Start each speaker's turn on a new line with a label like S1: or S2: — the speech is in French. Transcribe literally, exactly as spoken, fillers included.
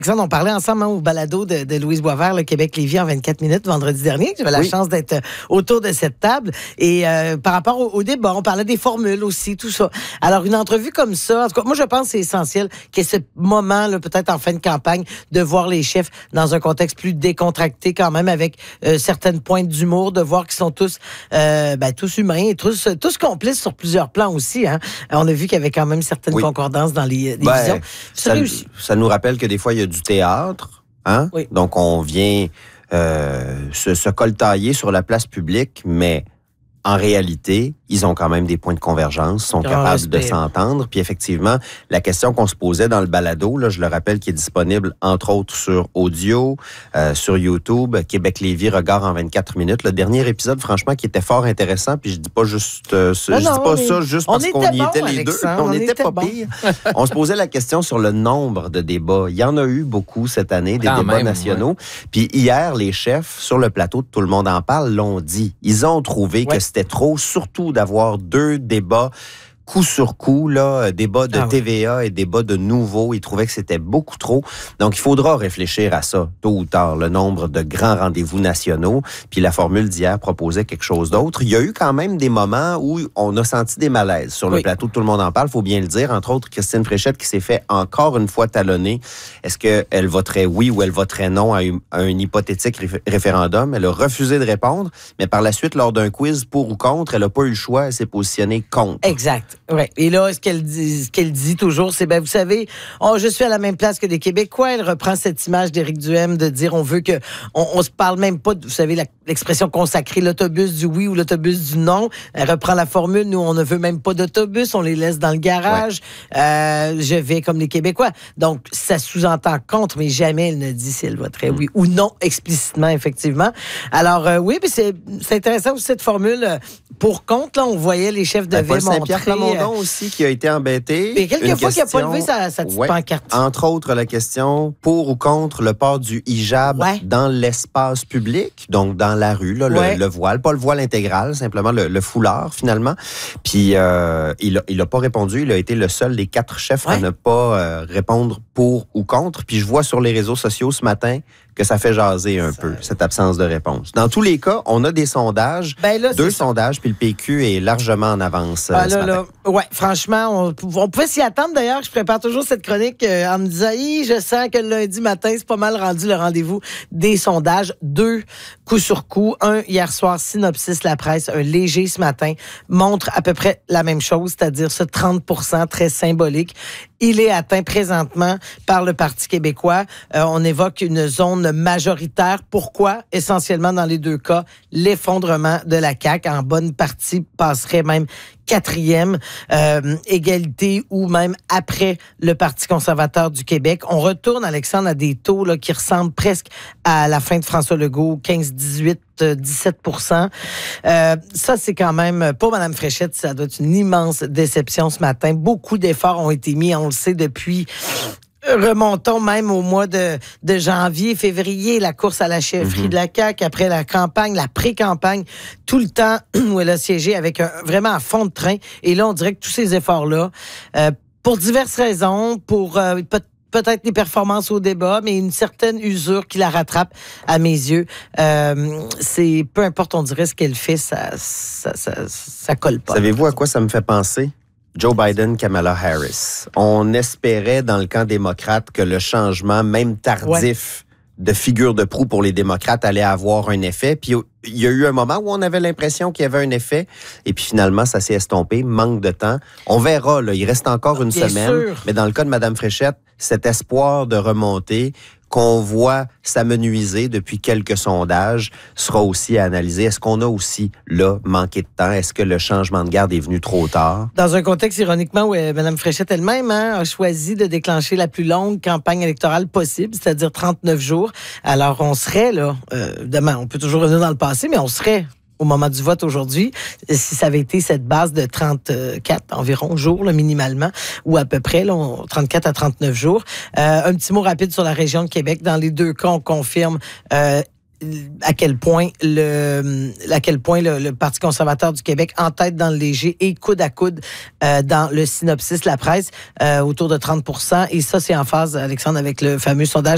S1: Alexandre, on parlait ensemble hein, au balado de, de Louise Boisvert, le Québec-Lévis en vingt-quatre minutes, vendredi dernier. J'avais la oui. chance d'être autour de cette table. Et euh, par rapport au, au débat, on parlait des formules aussi, tout ça. Alors, une entrevue comme ça, en tout cas, moi, je pense que c'est essentiel qu'il y ait ce moment, là, peut-être en fin de campagne, de voir les chefs dans un contexte plus décontracté quand même, avec euh, certaines pointes d'humour, de voir qu'ils sont tous, euh, ben, tous humains et tous, tous complices sur plusieurs plans aussi. Hein. On a vu qu'il y avait quand même certaines oui. concordances dans les, les
S2: ben,
S1: visions.
S2: Ça, ça nous rappelle que des fois, il y a du théâtre, hein? Oui. Donc, on vient euh, se, se coltailler sur la place publique, mais en réalité, ils ont quand même des points de convergence, sont capables respect. de s'entendre. Puis effectivement, la question qu'on se posait dans le balado, là, je le rappelle, qui est disponible entre autres sur audio, euh, sur YouTube, Québec-Lévis, regard en vingt-quatre minutes. Le dernier épisode, franchement, qui était fort intéressant. Puis je dis pas juste, euh, je dis pas est, ça juste parce qu'on y bon, était les Alexandre, deux. On, on était, était pas bon. pire. On se posait la question sur le nombre de débats. Il y en a eu beaucoup cette année, des quand débats même, nationaux. Ouais. Puis hier, les chefs sur le plateau de Tout le monde en parle l'ont dit. Ils ont trouvé ouais. que c'était trop, surtout d'avoir deux débats coup sur coup, là, débat de ah T V A oui. et débat de nouveau. Ils trouvaient que c'était beaucoup trop. Donc, il faudra réfléchir à ça, tôt ou tard, le nombre de grands rendez-vous nationaux. Puis la formule d'hier proposait quelque chose d'autre. Il y a eu quand même des moments où on a senti des malaises. Sur le oui. plateau, tout le monde en parle, il faut bien le dire. Entre autres, Christine Fréchette qui s'est fait encore une fois talonner. Est-ce qu'elle voterait oui ou elle voterait non à, une, à un hypothétique ré- référendum? Elle a refusé de répondre, mais par la suite, lors d'un quiz pour ou contre, elle n'a pas eu le choix. Elle s'est positionnée contre.
S1: Exact. Ouais. Et là, ce qu'elle dit, ce qu'elle dit toujours, c'est, ben, vous savez, oh, je suis à la même place que les Québécois. Elle reprend cette image d'Éric Duhem de dire, on veut que, on, on se parle même pas, de, vous savez, la, l'expression consacrée, l'autobus du oui ou l'autobus du non. Elle reprend la formule, nous, on ne veut même pas d'autobus, on les laisse dans le garage. Ouais. Euh, je vais comme les Québécois. Donc, ça sous-entend contre, mais jamais elle ne dit si elle voterait oui ou non explicitement, effectivement. Alors, euh, oui, puis c'est, c'est intéressant aussi cette formule. Pour contre, là, on voyait les chefs devaient ben, montrer...
S2: Plamondon aussi qui a été embêté.
S1: Et quelques fois qu'il n'a pas levé sa, sa petite ouais. pancarte.
S2: Entre autres, la question pour ou contre le port du hijab ouais. dans l'espace public, donc dans la rue, là, ouais. le, le voile, pas le voile intégral, simplement le, le foulard, finalement. Puis, euh, il n'a il a pas répondu. Il a été le seul des quatre chefs ouais. à ne pas euh, répondre pour ou contre. Puis, je vois sur les réseaux sociaux ce matin que ça fait jaser un ça... peu, cette absence de réponse. Dans tous les cas, on a des sondages, ben là, deux sondages, ça. Puis le P Q est largement en avance ah, euh, ce là, matin.
S1: Là, ouais, franchement, on, on pouvait s'y attendre. D'ailleurs, je prépare toujours cette chronique euh, en me disant, hi, je sens que le lundi matin, c'est pas mal rendu le rendez-vous des sondages. Deux coup sur coup. Un, hier soir, Synopsis, la presse, un léger ce matin, montre à peu près la même chose, c'est-à-dire ce trente pour cent très symbolique. Il est atteint présentement par le Parti québécois. Euh, on évoque une zone majoritaire. Pourquoi? Essentiellement, dans les deux cas, l'effondrement de la C A Q en bonne partie passerait même quatrième, euh, égalité ou même après le Parti conservateur du Québec. On retourne, Alexandre, à des taux là, qui ressemblent presque à la fin de François Legault, quinze, dix-huit, dix-sept pour cent. Euh, ça, c'est quand même, pour Mme Fréchette, ça doit être une immense déception ce matin. Beaucoup d'efforts ont été mis, on le sait, depuis... Remontons même au mois de, de janvier, février, la course à la chefferie mm-hmm. de la C A Q, après la campagne, la pré-campagne, tout le temps où elle a siégé avec un, vraiment un fond de train. Et là, on dirait que tous ces efforts-là, euh, pour diverses raisons, pour euh, peut- peut-être les performances au débat, mais une certaine usure qui la rattrape à mes yeux. Euh, c'est peu importe, on dirait ce qu'elle fait, ça, ça, ça, ça colle pas.
S2: Savez-vous à quoi ça me fait penser? Joe Biden, Kamala Harris. On espérait dans le camp démocrate que le changement, même tardif, ouais. de figure de proue pour les démocrates allait avoir un effet. Puis il y a eu un moment où on avait l'impression qu'il y avait un effet. Et puis finalement, ça s'est estompé. Manque de temps. On verra, là. Il reste encore une Bien semaine. Sûr. Mais dans le cas de Mme Fréchette, cet espoir de remonter qu'on voit s'amenuiser depuis quelques sondages sera aussi à analyser. Est-ce qu'on a aussi, là, manqué de temps? Est-ce que le changement de garde est venu trop tard?
S1: Dans un contexte, ironiquement, où euh, Mme Fréchette elle-même hein, a choisi de déclencher la plus longue campagne électorale possible, c'est-à-dire trente-neuf jours. Alors, on serait, là, euh, demain, on peut toujours revenir dans le passé, mais on serait... au moment du vote aujourd'hui, si ça avait été cette base de trente-quatre environ jours, là, minimalement, ou à peu près, là, on, trente-quatre à trente-neuf jours. Euh, un petit mot rapide sur la région de Québec. Dans les deux cas, on confirme euh, à quel point le à quel point le, le Parti conservateur du Québec en tête dans le léger et coude à coude euh, dans le Synopsis, la presse, euh, autour de trente pour cent. Et ça, c'est en phase, Alexandre, avec le fameux sondage